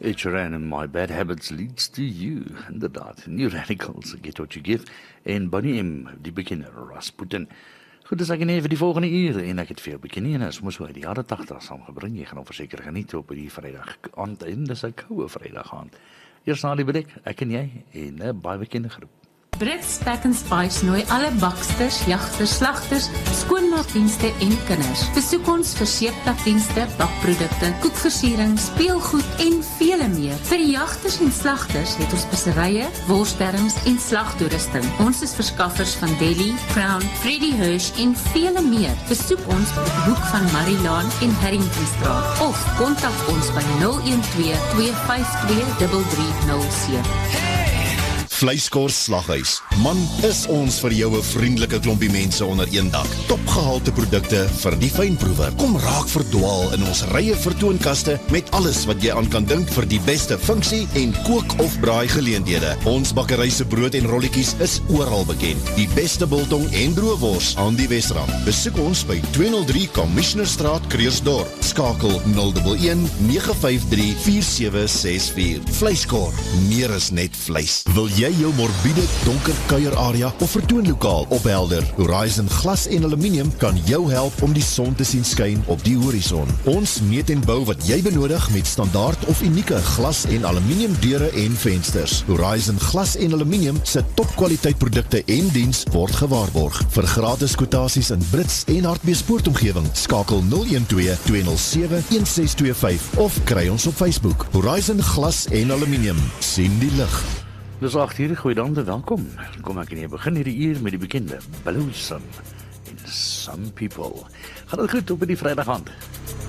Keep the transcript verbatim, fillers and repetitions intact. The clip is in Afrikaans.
Ed Sheeran and My Bad Habits Leads to You. Inderdaad, New Radicals, Get What You Give. En Bonnie M, die bekende Rasputin. Goed, dus ek in even die volgende uur en ek het veel bekende is, moes uit die jare tachtig saamgebring. Jy gaan nou verseker geniet op die vrijdag aand en dis 'n koue vrijdag aand. Eers na die breek, ek en jy en 'n baie bekende groep. Brits Pack and Spice nooi alle baksters, jagters, slagters, skoonmaakdienste en kinders. Besoek ons vir seepplakdienste, bakprodukte, koekversiering, speelgoed en vele meer. Vir die jagters en slagters het ons visserye, worsderms en slagtoerusting. Ons is verskaffers van Deli, Crown, Freddy Hirsch en vele meer. Besoek ons op die hoek van Marilaan en Harringtonstraat of kontak ons by nul een twee, twee vyf twee, drie drie nul sewe. Vleiskors Slaghuis. Man, is ons vir jou 'n vriendelike klompie mense onder een dak. Topgehalte produkte vir die fynproewer. Kom raak verdwaal in ons rye vertoonkaste met alles wat jy aan kan dink vir die beste funksie en kook of braai geleenthede. Ons bakkery se brood en rolletjies is oral bekend. Die beste biltong en droewors aan die Wesrand. Besoek ons by tweehonderd drie Commissionerstraat, Kreersdorp. Skakel nul een een, nege vyf drie, vier sewe ses vier. Vleiskor, meer is net vleis. Wil jy jou morbiede, donker kuierarea of vertoonlokaal ophelder? Horizon Glas en Aluminium kan jou help om die son te sien skyn op die horison. Ons meet en bou wat jy benodig met standaard of unieke glas en aluminium deure en vensters. Horizon Glas en Aluminium se topkwaliteit produkte en diens word gewaarborg. Vir gratis kwotasies in Brits en Hartbeespoortomgewing, skakel nul een twee, twee nul sewe, een ses twee vyf of kry ons op Facebook. Horizon Glas en Aluminium. Sien die lig. Dus agt hier, goeiedag, welkom. Kom ek in hier begin hierdie uur met die bekende Bluesum en Some People. Gaan het goed op in die vrijdag aand.